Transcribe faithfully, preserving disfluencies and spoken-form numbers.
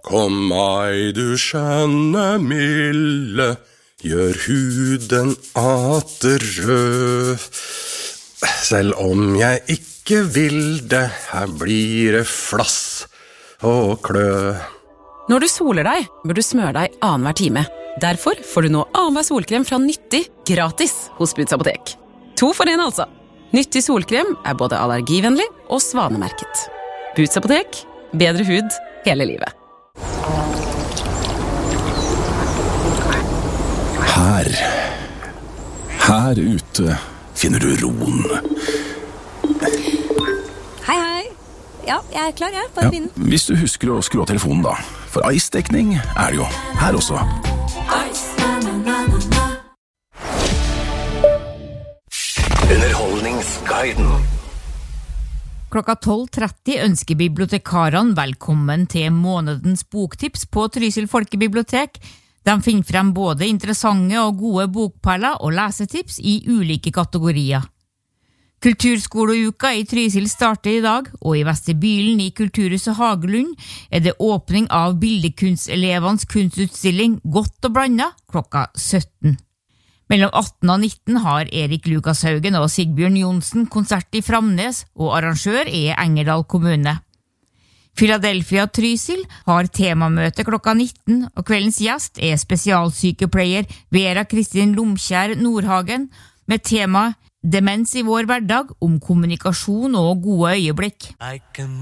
Kom meg du skjønne milde, gjør huden atter rød. Selv om jeg ikke vil det, her blir det flass og klø. Når du soler deg, bør du smøre deg annenhver time. Derfor får du nå annenhver solkrem fra Nyttig gratis hos Buds Apotek. To for en altså. Nyttig solkrem er både allergivennlig og svanemerket. Buds Apotek, bedre hud hele livet. Her, her ute finner du roen. Hei, hei. Ja, jeg er klar, jeg, på ja, bilen. Hvis du husker å skru av telefonen da, for Ice-dekning er det jo her også. Underholdningsguiden. Klokka tolv tretti ønsker bibliotekarene velkommen til månedens boktips på Trysil Folkebibliotek. De finner frem både interessante og gode bokperler og lesetips i ulike kategorier. Kulturskoleuka i Trysil starter i dag, og i vestibylen i Kulturhuset Hagelund er det åpning av bildekunstelevenes kunstutstilling Godt og blandet klokka sytten. Mellom atten og nitten har Erik Lukashaugen og Sigbjørn Jonsen konsert i Framnes, og arrangør er Engerdal kommune. Philadelphia Trysil har temamøte klokka nitten, og kveldens gjest er spesialsykepleier Vera Kristin Lomkjær Nordhagen med tema Demens i vår hverdag, om kommunikasjon og gode øyeblikk.